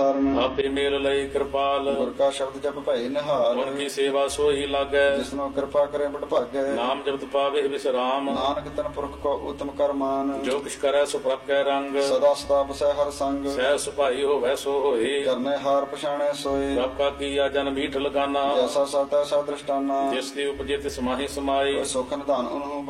ਸਾਰਨ। ਆਪੇ ਮੇਲ ਲਈ ਕਿਰਪਾਲ, ਗੁਰ ਕਾ ਸ਼ਬਦ ਜਪ ਭਈ ਨਿਹਾਲ। ਗੁਰ ਕੀ ਸੇਵਾ ਸੋਈ ਲਾਗੈ, ਜਿਸਨੋ ਕਿਰਪਾ ਕਰੇ ਬੜ ਭਾਗੈ। ਨਾਮ ਜਪਤ ਪਾਵੇ ਵਿਸਰਾਮ, ਨਾਨਕ ਤਨ ਪੁਰਖ ਕੋ ਉਤਮ ਕਰਮਾਨ। ਜੋ ਕਿਛ ਕਰੈ ਸੋ ਪ੍ਰਭ ਕੈ ਰੰਗ, ਸਦਾ ਸਦਾ ਬਸੈ ਹਰ ਸੰਗ। ਸਹਿ ਸੁਭਾਈ ਹੋਵੈ ਸੋ ਹੋਏ, ਕਰਨੇ ਹਾਰ ਪਛਾਣੈ ਸੋਏ। ਪ੍ਰਭ ਕਾ ਕੀਆ ਜਨ ਮੀਠ ਲਗਾਨਾ, ਜੈਸਾ ਸਤੈ ਸਾ ਦ੍ਰਿਸ਼ਟਾਨਾ। ਜਿਸ ਦੀ ਉਪਜੇ ਤਿਸ ਮਾਹੀ ਸਮਾਈ। ਸੁਖ ਨਿਧਾਨ ਉਹਨੂੰ